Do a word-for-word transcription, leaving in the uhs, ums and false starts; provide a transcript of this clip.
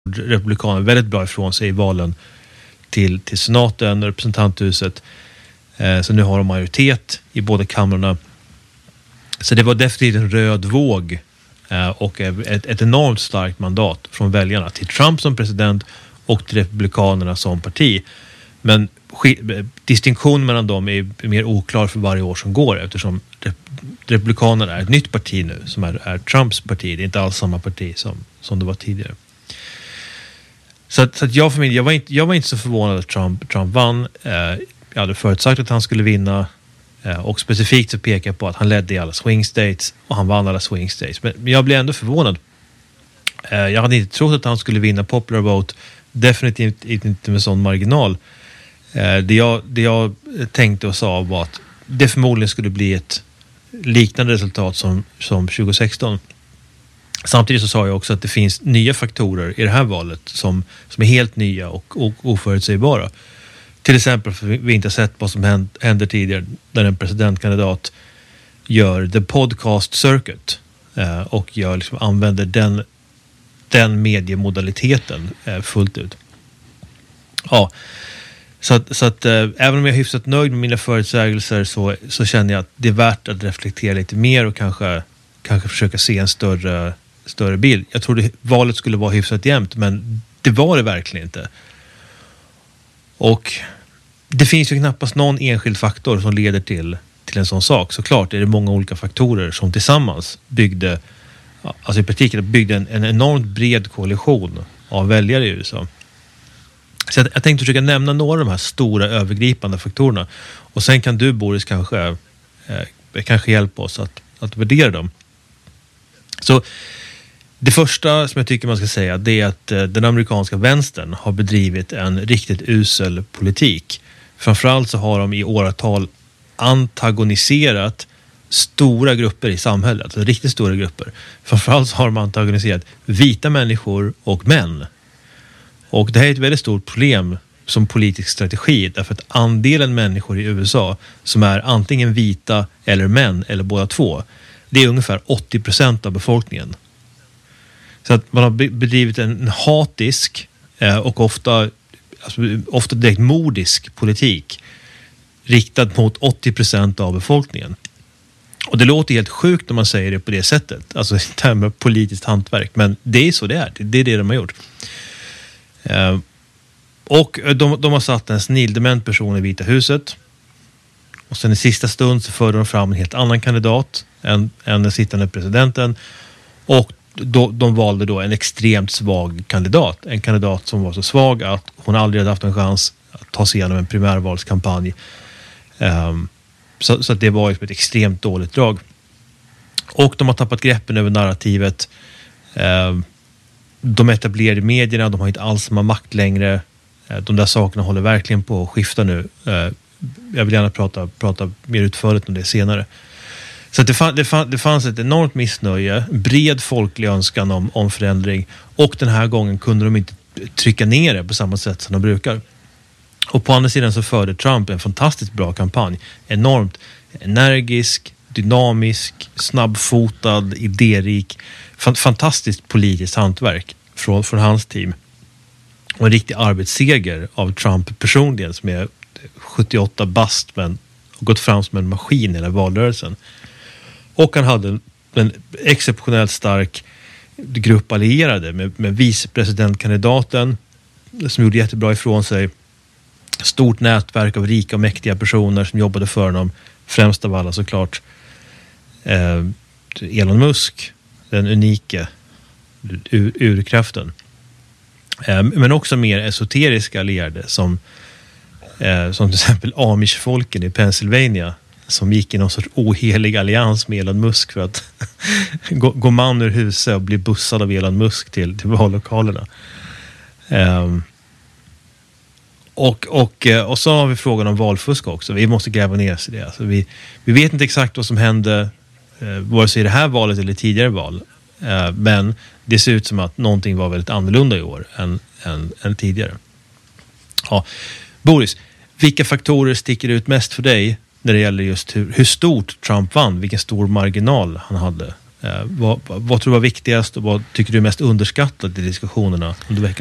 republikanerna väldigt bra ifrån sig i valen till, till senaten och representanthuset. Eh, så nu har de majoritet i båda kamrarna. Så det var definitivt en röd våg eh, och ett, ett enormt starkt mandat från väljarna till Trump som president och till republikanerna som parti. Men sk- distinktionen mellan dem är mer oklar för varje år som går, eftersom rep- republikanerna är ett nytt parti nu som är, är Trumps parti. Det är inte alls samma parti som, som det var tidigare. Så att, så att jag för mig, jag var inte, jag var inte så förvånad att Trump, Trump vann. Eh, jag hade förutsagt att han skulle vinna. Eh, och specifikt så pekar jag på att han ledde i alla swing states och han vann alla swing states. Men, men jag blev ändå förvånad. Eh, jag hade inte trott att han skulle vinna popular vote. Definitivt inte med sån marginal. Eh, det, jag, det jag tänkte och sa var att det förmodligen skulle bli ett liknande resultat som, som tjugo sexton. Samtidigt så sa jag också att det finns nya faktorer i det här valet som, som är helt nya och, och oförutsägbara. Till exempel för vi inte har sett vad som händer tidigare när en presidentkandidat gör the podcast circuit eh, och gör, liksom, använder den, den mediemodaliteten eh, fullt ut. Ja, så att, så att eh, även om jag är hyfsat nöjd med mina förutsägelser så, så känner jag att det är värt att reflektera lite mer och kanske, kanske försöka se en större större bild. Jag trodde valet skulle vara hyfsat jämnt, men det var det verkligen inte. Och det finns ju knappast någon enskild faktor som leder till, till en sån sak. Såklart är det många olika faktorer som tillsammans byggde, alltså i praktiken byggde en, en enormt bred koalition av väljare i U S A. Så jag, jag tänkte försöka nämna några av de här stora övergripande faktorerna. Och sen kan du, Boris, kanske, eh, kanske hjälpa oss att, att värdera dem. Så det första som jag tycker man ska säga, det är att den amerikanska vänstern har bedrivit en riktigt usel politik. Framförallt så har de i åratal antagoniserat stora grupper i samhället, alltså riktigt stora grupper. Framförallt så har de antagoniserat vita människor och män. Och det här är ett väldigt stort problem som politisk strategi, därför att andelen människor i U S A som är antingen vita eller män eller båda två, det är ungefär åttio procent av befolkningen. Så att man har bedrivit en hatisk eh, och ofta, alltså, ofta direkt mordisk politik riktad mot åttio procent av befolkningen. Och det låter helt sjukt när man säger det på det sättet. Alltså det här med politiskt hantverk. Men det är så det är. Det är det de har gjort. Eh, och de, de har satt en snildement person i Vita huset. Och sen i sista stund så förde de fram en helt annan kandidat än, än den sittande presidenten. Och då, de valde då en extremt svag kandidat. En kandidat som var så svag att hon aldrig hade haft en chans att ta sig igenom en primärvalskampanj. Um, så, så att det var ett extremt dåligt drag. Och de har tappat greppen över narrativet. Um, de etablerade medierna, de har inte alls samma makt längre. Uh, de där sakerna håller verkligen på att skifta nu. Uh, jag vill gärna prata, prata mer utförligt om det senare. Så att det, fann, det, fann, det fanns ett enormt missnöje, bred folklig önskan om, om förändring, och den här gången kunde de inte trycka ner det på samma sätt som de brukar. Och på andra sidan så förde Trump en fantastiskt bra kampanj, enormt energisk, dynamisk, snabbfotad, idérik, fan, fantastiskt politiskt hantverk från, från hans team. Och en riktig arbetsseger av Trump personligen som är sjuttioåtta bast men har gått fram som en maskin i hela valrörelsen. Och han hade en exceptionellt stark grupp allierade med, med vicepresidentkandidaten som gjorde jättebra ifrån sig. Stort nätverk av rika och mäktiga personer som jobbade för honom. Främst av alla såklart eh, Elon Musk, den unika ur, urkraften. Eh, men också mer esoteriska allierade som, eh, som till exempel Amish-folken i Pennsylvania, som gick i någon sorts ohelig allians med Elon Musk för att gå, gå man ur huset och bli bussad av Elon Musk till, till vallokalerna. Um, och, och, och så har vi frågan om valfusk också. Vi måste gräva ner oss i det. Alltså vi, vi vet inte exakt vad som hände eh, vare sig i det här valet eller tidigare val. Eh, men det ser ut som att någonting var väldigt annorlunda i år än, än, än tidigare. Ja. Boris, vilka faktorer sticker ut mest för dig när det gäller just hur, hur stort Trump vann, vilken stor marginal han hade Eh, vad, vad tror du var viktigast och vad tycker du är mest underskattat i diskussionerna?